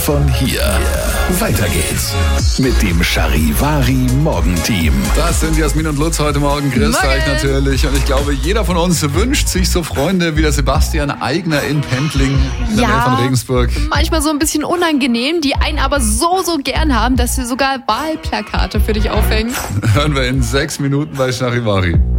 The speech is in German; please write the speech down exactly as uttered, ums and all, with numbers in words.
Von hier. Weiter geht's mit dem Charivari Morgenteam. Das sind Jasmin und Lutz heute Morgen. Grüß Morgen. euch natürlich. Und ich glaube, jeder von uns wünscht sich so Freunde wie der Sebastian Eigner in Pendling in der Ja. Nähe von Regensburg. Manchmal so ein bisschen unangenehm, die einen aber so, so gern haben, dass sie sogar Wahlplakate für dich aufhängen. Hören wir in sechs Minuten bei Charivari.